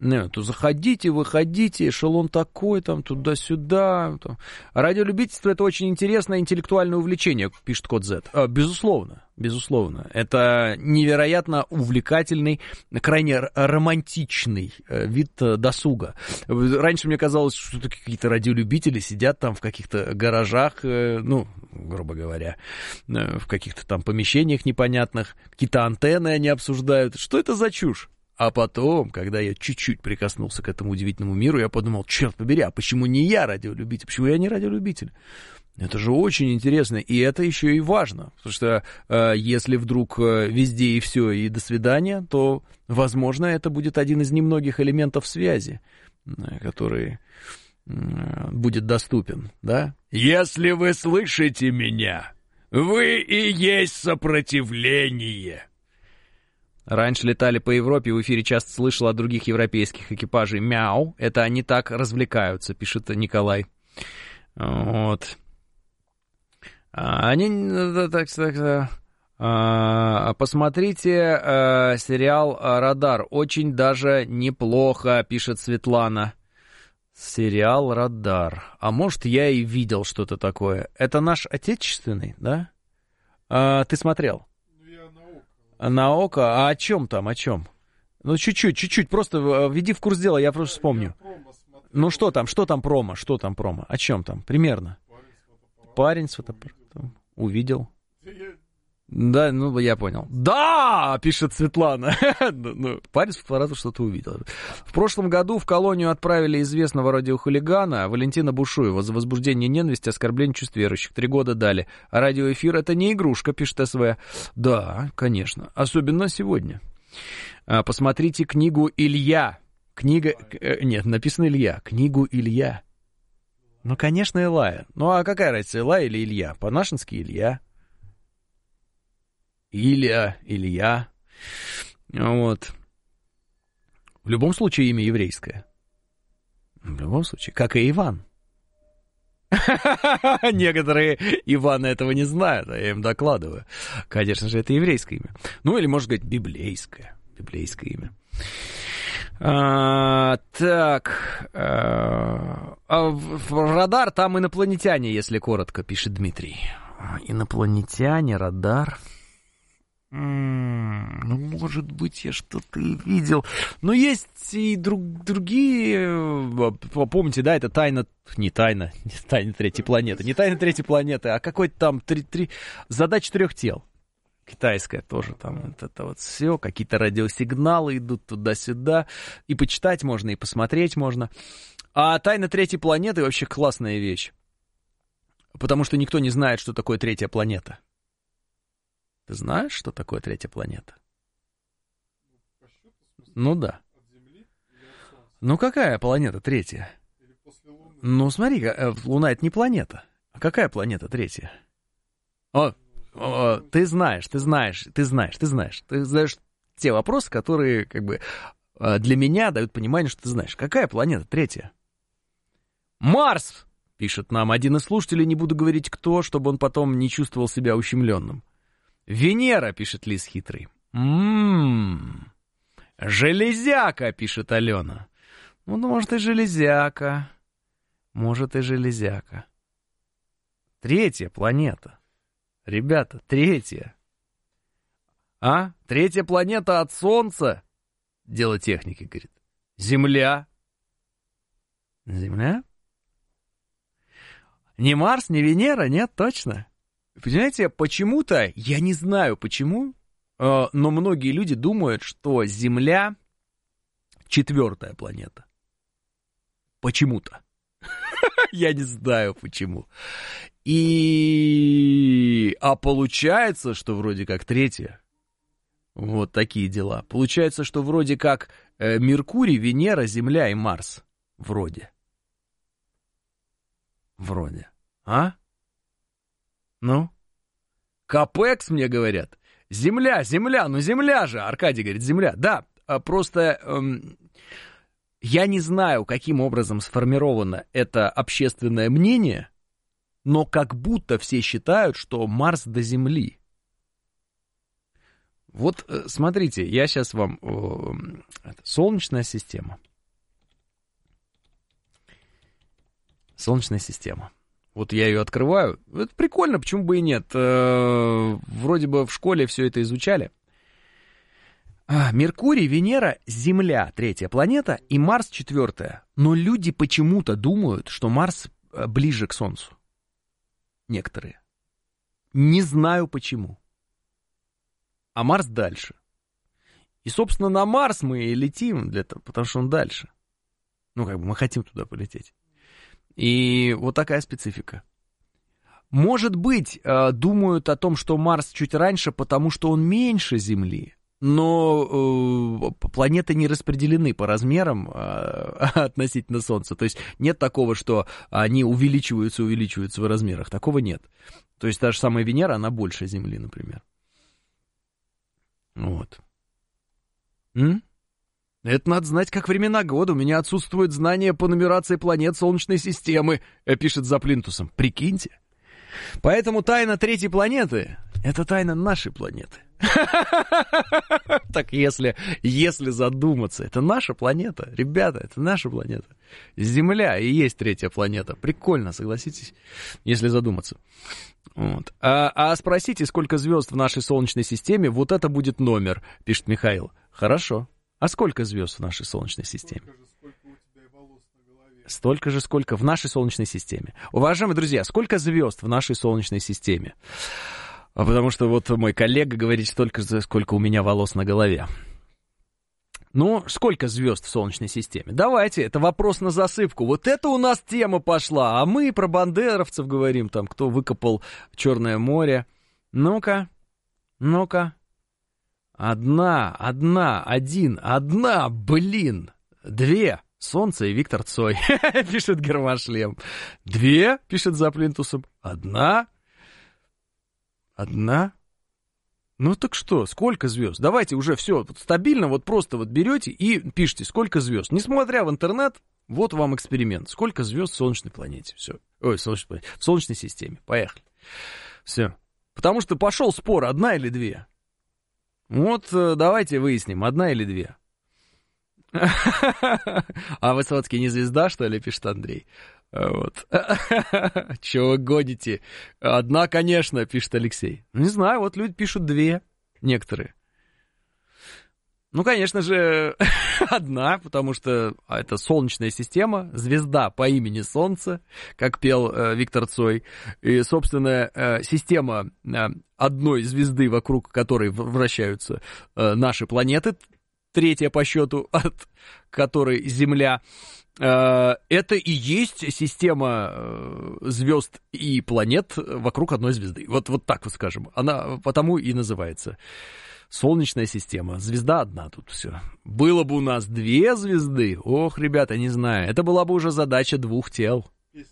Нет, то заходите, выходите, эшелон такой, там, туда-сюда. Там. Радиолюбительство — это очень интересное интеллектуальное увлечение, пишет Код Z. А, безусловно, безусловно. Это невероятно увлекательный, крайне романтичный вид досуга. Раньше мне казалось, что какие-то радиолюбители сидят там в каких-то гаражах, ну, грубо говоря, в каких-то там помещениях непонятных, какие-то антенны они обсуждают. Что это за чушь? А потом, когда я чуть-чуть прикоснулся к этому удивительному миру, я подумал, черт побери, а почему не я радиолюбитель? Почему я не радиолюбитель? Это же очень интересно, и это еще и важно, потому что э, если вдруг э, везде и все, и до свидания, то, возможно, это будет один из немногих элементов связи, э, который э, будет доступен, да? Если вы слышите меня, вы и есть сопротивление. Раньше летали по Европе, в эфире часто слышал от других европейских экипажей «мяу». Это они так развлекаются, пишет Николай. Вот. Они, так сказать, посмотрите сериал «Радар». Очень даже неплохо, пишет Светлана. Сериал «Радар». А может, я и видел что-то такое. Это наш отечественный, да? Ты смотрел? На око? А о чем там, о чем? Ну, чуть-чуть, чуть-чуть, просто введи в курс дела, я просто вспомню. Ну, что там, что там промо, что там промо? О чем там, примерно? Парень с фотоаппаратом. Увидел. Да, ну, я понял. Да, пишет Светлана. ну, парень с фотоаппаратом что-то увидел. В прошлом году в колонию отправили известного радиохулигана Валентина Бушуева за возбуждение ненависти, оскорбление чувств верующих. Три года дали. А радиоэфир — это не игрушка, пишет СВ. Да, конечно. Особенно сегодня. Посмотрите книгу «Илья». Книга... Нет, написано «Илья». Книгу «Илья». Ну, конечно, Илая. Ну, а какая разница, Илая или Илья? По-нашенски Илья. Илья, Илья. Вот. В любом случае имя еврейское. В любом случае, как и Иван. Некоторые Иваны этого не знают, а я им докладываю. Конечно же, это еврейское имя. Ну, или, можно сказать, библейское. Библейское имя. А, так. А, а в, в радар там инопланетяне, если коротко, пишет Дмитрий. Инопланетяне, радар. М-м, ну, может быть, я что-то и видел. Но есть и друг, другие... Помните, да, это тайна... Не тайна, не тайна третьей планеты. Не тайна третьей планеты, а какой-то там три, три... задача трех тел. Китайская тоже там. Вот это вот все. Какие-то радиосигналы идут туда-сюда. И почитать можно, и посмотреть можно. А тайна третьей планеты вообще классная вещь. Потому что никто не знает, что такое третья планета. Ты знаешь, что такое третья планета? Ну да. Ну какая планета третья? Ну смотри, Луна — это не планета. А какая планета третья? О, о, ты знаешь, ты знаешь, ты знаешь, ты знаешь. Ты знаешь те вопросы, которые как бы для меня дают понимание, что ты знаешь. Какая планета третья? Марс! Пишет нам один из слушателей, не буду говорить кто, чтобы он потом не чувствовал себя ущемленным. Венера, пишет Лис Хитрый. Ммм, железяка, пишет Алена. Ну, может, и железяка. Может, и железяка. Третья планета. Ребята, третья. А? Третья планета от Солнца? Дело техники, говорит. Земля. Земля? Не Марс, не Венера, нет, точно. Понимаете, почему-то, я не знаю почему, но многие люди думают, что Земля четвертая планета. Почему-то. Я не знаю почему. И... А получается, что вроде как третья. Вот такие дела. Получается, что вроде как Меркурий, Венера, Земля и Марс. Вроде. Вроде. А? Ну? Капекс, мне говорят. Земля, земля, ну земля же. Аркадий говорит, земля. Да, просто эм, я не знаю, каким образом сформировано это общественное мнение, но как будто все считают, что Марс до Земли. Вот смотрите, я сейчас вам... Э, это, Солнечная система. Солнечная система. Вот я ее открываю. Это прикольно, почему бы и нет. Вроде бы в школе все это изучали. Меркурий, Венера, Земля, третья планета, и Марс, четвертая. Но люди почему-то думают, что Марс ближе к Солнцу. Некоторые. Не знаю почему. А Марс дальше. И, собственно, на Марс мы и летим, для того, потому что он дальше. Ну, как бы мы хотим туда полететь. И вот такая специфика. Может быть, думают о том, что Марс чуть раньше, потому что он меньше Земли. Но э, планеты не распределены по размерам э, относительно Солнца. То есть нет такого, что они увеличиваются, увеличиваются в размерах. Такого нет. То есть та же самая Венера, она больше Земли, например. Вот. М? Это надо знать, как времена года. У меня отсутствует знание по нумерации планет Солнечной системы, пишет за плинтусом. Прикиньте. Поэтому тайна третьей планеты — это тайна нашей планеты. Так если, если задуматься, это наша планета, ребята, это наша планета. Земля и есть третья планета. Прикольно, согласитесь, если задуматься. Вот. А, а спросите, сколько звезд в нашей Солнечной системе, вот это будет номер, пишет Михаил. Хорошо. А сколько звезд в нашей Солнечной системе? Столько же, сколько в нашей Солнечной системе. Уважаемые друзья, сколько звезд в нашей Солнечной системе? Потому что вот мой коллега говорит, столько, сколько у меня волос на голове. Ну, сколько звезд в Солнечной системе? Давайте, это вопрос на засыпку. Вот это у нас тема пошла, а мы про бандеровцев говорим, там, кто выкопал Черное море. Ну-ка, ну-ка. Одна, одна, один, одна, блин, две. Солнце и Виктор Цой, пишет Гермошлем. Две, пишет за плинтусом. Одна. Одна. Ну так что, сколько звезд? Давайте уже все вот, стабильно, вот просто вот берете и пишите, сколько звезд. Несмотря в интернет, вот вам эксперимент. Сколько звезд в Солнечной планете? Все. Ой, в Солнечной планете. В Солнечной системе. Поехали. Все. Потому что пошел спор, одна или две. Вот давайте выясним, одна или две. А Высоцкий не звезда, что ли, пишет Андрей. Вот. Чего вы гоните? Одна, конечно, пишет Алексей. Не знаю, вот люди пишут две, некоторые. Ну, конечно же, одна, потому что это Солнечная система, звезда по имени Солнце, как пел э, Виктор Цой. И, собственно, э, система э, одной звезды, вокруг которой вращаются э, наши планеты, третья по счету, от которой Земля, э, это и есть система э, звезд и планет вокруг одной звезды. Вот, вот так вот скажем. Она потому и называется Солнечная система. Звезда одна тут все. Было бы у нас две звезды, ох, ребята, не знаю, это была бы уже задача двух тел.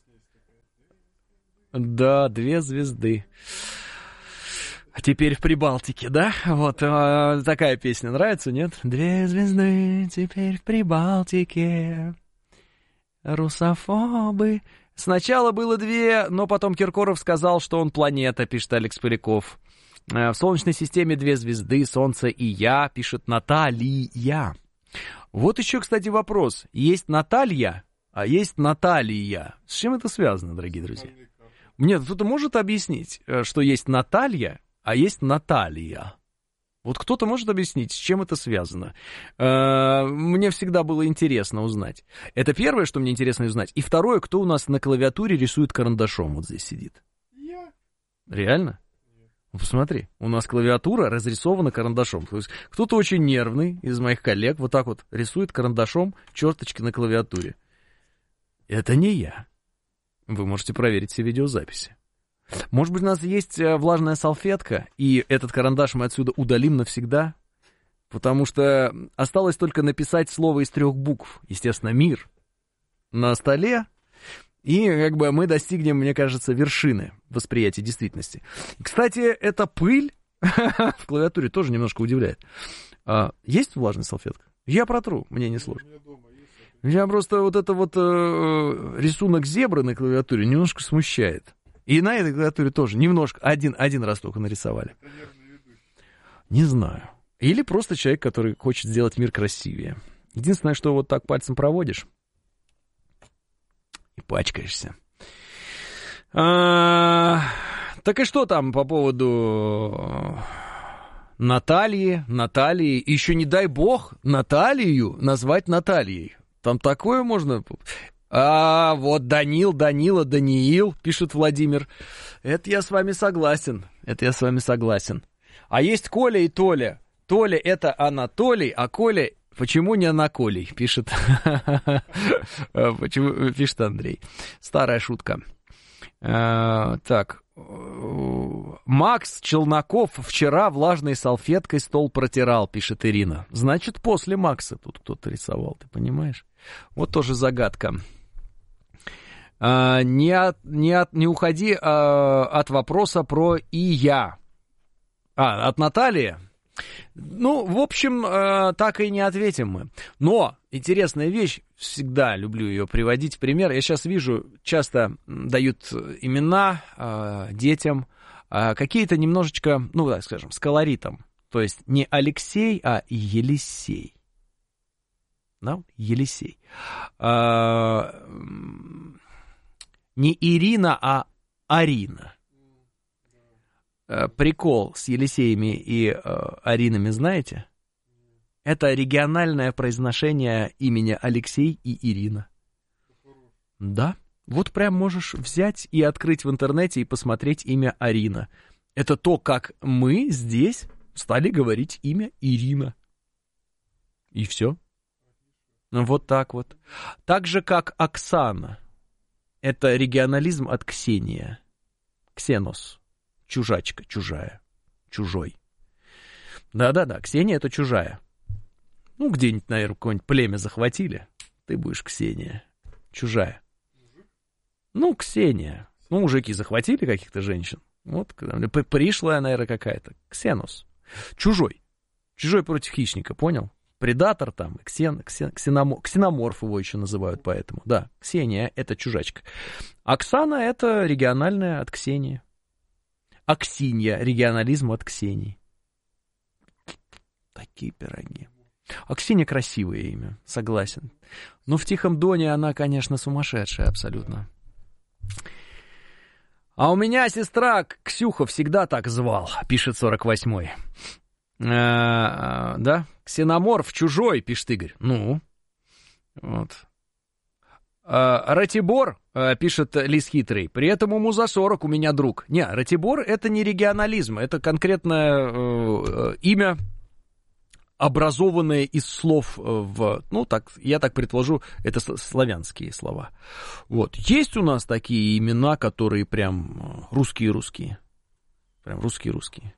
Да, две звезды. А теперь в Прибалтике, да? Вот а, такая песня нравится, нет? Две звезды теперь в Прибалтике. Русофобы. Сначала было две, но потом Киркоров сказал, что он планета, пишет Алекс Поляков. В Солнечной системе две звезды, Солнце и я, пишет Наталья. Вот еще, кстати, вопрос. Есть Наталья, а есть Наталья. С чем это связано, дорогие друзья? Мне кто-то может объяснить, что есть Наталья, а есть Наталья? Вот кто-то может объяснить, с чем это связано? Мне всегда было интересно узнать. Это первое, что мне интересно узнать. И второе, кто у нас на клавиатуре рисует карандашом, вот здесь сидит? Я. Реально? Ну, посмотри, у нас клавиатура разрисована карандашом. То есть кто-то очень нервный из моих коллег вот так вот рисует карандашом черточки на клавиатуре. Это не я. Вы можете проверить все видеозаписи. Может быть, у нас есть влажная салфетка, и этот карандаш мы отсюда удалим навсегда? Потому что осталось только написать слово из трех букв. Естественно, мир на столе. И как бы мы достигнем, мне кажется, вершины восприятия действительности. Кстати, эта пыль в клавиатуре тоже немножко удивляет. А, есть влажная салфетка? Я протру, мне не сложно. Меня просто вот это вот э, рисунок зебры на клавиатуре немножко смущает. И на этой клавиатуре тоже немножко, один, один раз только нарисовали. Не знаю. Или просто человек, который хочет сделать мир красивее. Единственное, что вот так пальцем проводишь, и пачкаешься. А, так и что там по поводу Натальи, Натальи, еще не дай бог Наталью назвать Натальей. Там такое можно... А вот Данил, Данила, Даниил, пишет Владимир. Это я с вами согласен, это я с вами согласен. А есть Коля и Толя. Толя это Анатолий, а Коля... Почему не Анаколий, пишет, Почему, пишет Андрей. Старая шутка. А, так, Макс Челноков вчера влажной салфеткой стол протирал, пишет Ирина. Значит, после Макса тут кто-то рисовал, ты понимаешь? Вот тоже загадка. А, не, от, не, от, не уходи а, от вопроса про и я. А, от Натальи. Ну, в общем, э, так и не ответим мы. Но интересная вещь, всегда люблю ее приводить в пример. Я сейчас вижу, часто дают имена э, детям, э, какие-то немножечко, ну, так скажем, с колоритом. То есть не Алексей, а Елисей. Да, Елисей. Э, не Ирина, а Арина. Прикол с Елисеями и э, Аринами, знаете? Это региональное произношение имени Алексей и Ирина. Да, вот прям можешь взять и открыть в интернете и посмотреть имя Арина. Это то, как мы здесь стали говорить имя Ирина. И все. Вот так вот. Так же, как Оксана. Это регионализм от Ксения. Ксенос. Чужачка, чужая, чужой. Да-да-да, Ксения это чужая. Ну, где-нибудь, наверное, какое-нибудь племя захватили. Ты будешь Ксения, чужая. Ну, Ксения. Ну, мужики захватили каких-то женщин. Вот, пришлая, наверное, какая-то. Ксенос. Чужой. Чужой против хищника, понял? Предатор там, ксен, ксен, ксеноморф, ксеноморф его еще называют поэтому. Да, Ксения это чужачка. Оксана это региональная от Ксении. Аксинья, регионализм от Ксении. Такие пироги. Аксинья красивое имя, согласен. Но в Тихом Доне она, конечно, сумасшедшая абсолютно. А у меня сестра Ксюха всегда так звал, пишет сорок восьмой. А, да? Ксеноморф чужой, пишет Игорь. Ну, вот. А, Ратибор, а, пишет Лис Хитрый, при этом ему за сорок, у меня друг. Не, Ратибор это не регионализм, это конкретное э, имя, образованное из слов в... Ну, так, я так предположу, это славянские слова. Вот. Есть у нас такие имена, которые прям русские-русские. Прям русские-русские.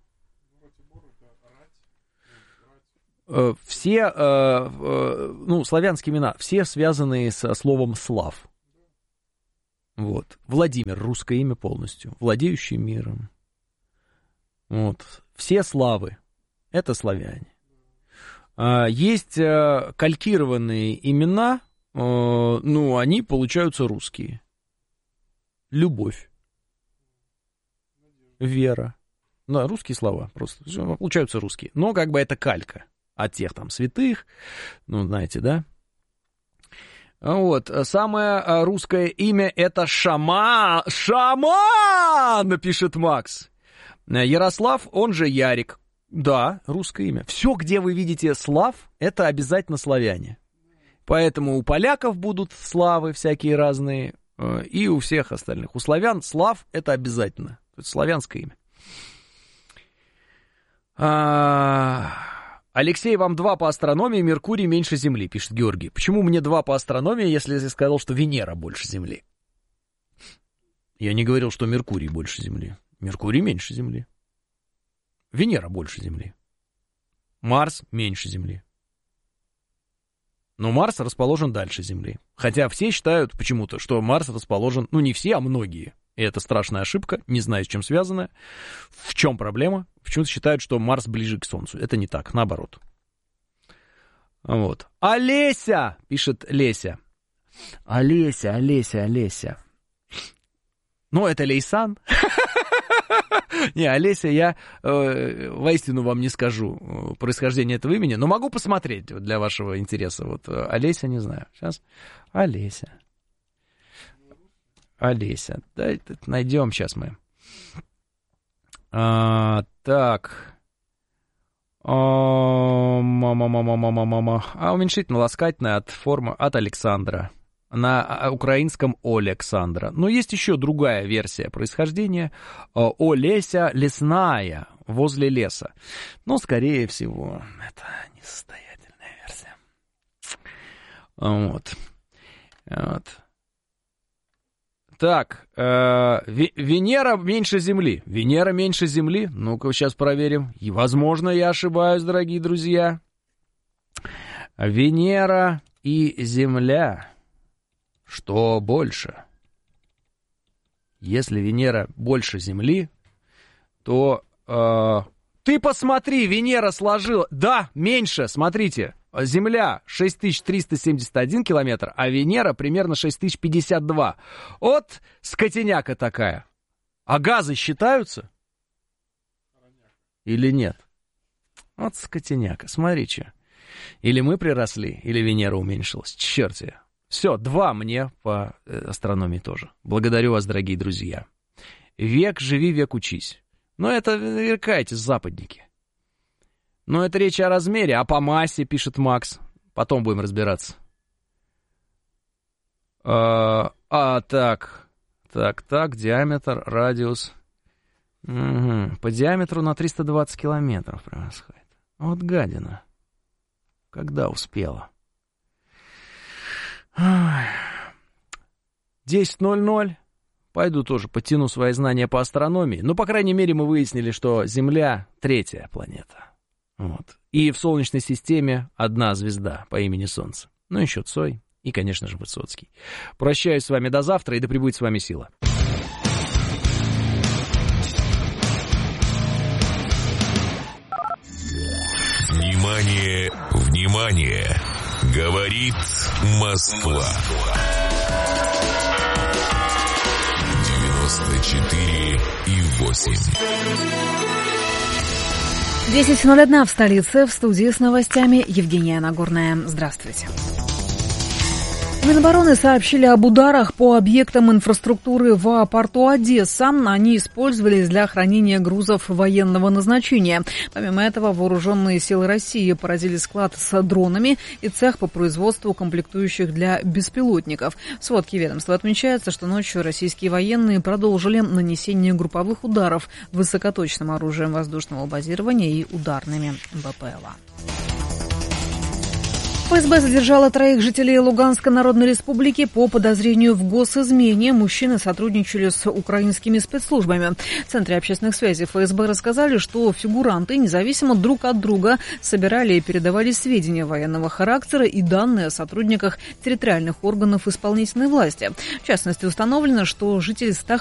Все, ну, славянские имена, все связанные со словом «слав». Вот. Владимир, русское имя полностью, владеющий миром. Вот. Все славы, это славяне. Есть калькированные имена, ну, они получаются русские. Любовь, вера. Да, русские слова просто получаются русские. Но как бы это калька от тех там святых, ну, знаете, да? Вот, самое русское имя это Шаман. Шаман, пишет Макс. Ярослав, он же Ярик. Да, русское имя. Все, где вы видите Слав, это обязательно славяне. Поэтому у поляков будут славы всякие разные, и у всех остальных. У славян Слав это обязательно. Это славянское имя. А... Алексей, вам два по астрономии, Меркурий меньше Земли, пишет Георгий. Почему мне два по астрономии, если я сказал, что Венера больше Земли? Я не говорил, что Меркурий больше Земли. Меркурий меньше Земли. Венера больше Земли. Марс меньше Земли. Но Марс расположен дальше Земли. Хотя все считают почему-то, что Марс расположен... Ну, не все, а многие. И это страшная ошибка, не знаю, с чем связана. В чем проблема? Почему-то считают, что Марс ближе к Солнцу. Это не так, наоборот. Вот. Олеся, пишет Леся. Олеся, Олеся, Олеся. Ну, это Лейсан. Не, Олеся, я э, воистину вам не скажу происхождение этого имени, но могу посмотреть для вашего интереса. Вот Олеся, не знаю. Сейчас. Олеся. Олеся. Да, найдем сейчас мы. А, так. А, мама, мама, мама, мама. А уменьшительно-ласкательное от формы от Александра. На украинском Олександра. Но есть еще другая версия происхождения. Олеся лесная, возле леса. Но, скорее всего, это несостоятельная версия. Вот. Вот. Так, э, Венера меньше Земли. Венера меньше Земли? Ну-ка, сейчас проверим. И, возможно, я ошибаюсь, дорогие друзья. Венера и Земля. Что больше? Если Венера больше Земли, то... Э, ты посмотри, Венера сложила... Да, меньше, смотрите. Земля шесть тысяч триста семьдесят один километр, а Венера примерно шесть тысяч пятьдесят два. Вот скотиняка такая. А газы считаются? Или нет? Вот скотиняка. Смотри, что. Или мы приросли, или Венера уменьшилась. Черт я. Все, два мне по астрономии тоже. Благодарю вас, дорогие друзья. Век живи, век учись. Но это, кайтесь, западники. Но это речь о размере, а по массе, пишет Макс. Потом будем разбираться. А, а так, так, так, диаметр, радиус. Угу. По диаметру на триста двадцать километров превосходит. Вот гадина. Когда успела? десять ноль ноль. Пойду тоже потяну свои знания по астрономии. Ну, по крайней мере, мы выяснили, что Земля третья планета. Вот. И в Солнечной системе одна звезда по имени Солнце. Ну, еще Цой и, конечно же, Высоцкий. Прощаюсь с вами до завтра, и да пребудет с вами сила. Внимание, внимание! Говорит Москва. девяносто четыре и восемь. десять ноль один в столице. В студии с новостями Евгения Нагорная. Здравствуйте. Минобороны сообщили об ударах по объектам инфраструктуры в аэропорту Одесса. Они использовались для хранения грузов военного назначения. Помимо этого, вооруженные силы России поразили склад с дронами и цех по производству комплектующих для беспилотников. В сводке ведомства отмечается, что ночью российские военные продолжили нанесение групповых ударов высокоточным оружием воздушного базирования и ударными БПЛА. ФСБ задержала троих жителей Луганской Народной Республики по подозрению в госизмене. Мужчины сотрудничали с украинскими спецслужбами. В Центре общественных связей ФСБ рассказали, что фигуранты независимо друг от друга собирали и передавали сведения военного характера и данные о сотрудниках территориальных органов исполнительной власти. В частности, установлено, что житель ста